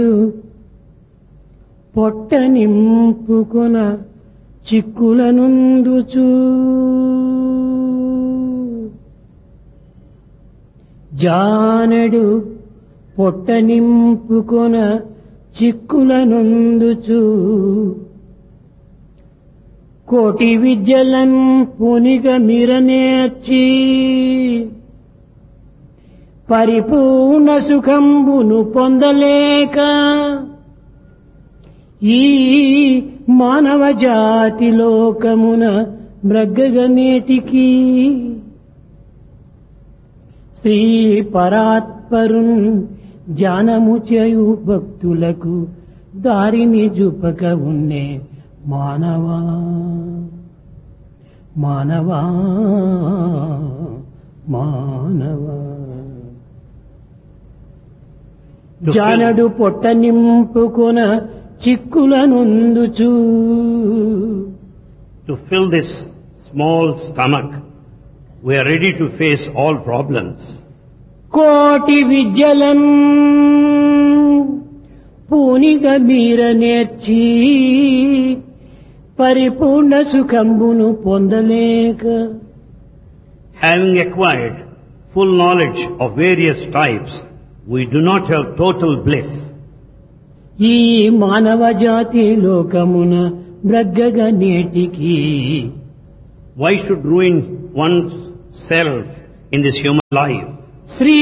పొట్ట నింపుకొన చిక్కులనుందుచు జానడు పొట్ట నింపుకొన చిక్కులనుందుచు కోటి విద్యలన్ పునిగ మిరనేర్చి పరిపూర్ణ సుఖంబును పొందలేక ఈ మానవ జాతి లోకమున మ్రగ్గగనేటికి శ్రీ పరాత్పరున్ ధ్యానము చేయు భక్తులకు దారిని చూపక ఉన్నే మానవా మానవా మానవా జానడు పొట్ట నింపుకొన చిక్కులనుందుచు. To fill this small stomach, we are ready to face all problems. కోటి విద్యలన్ పూనిగ మీర నేర్చి పరిపూర్ణ సుఖంబును పొందలేక Having acquired full knowledge of various types, we do not have total bliss. ఈ మానవ జాతి లోకమున బ్రగ్గగ నేటికి Why should ruin one's self in this human life? Shri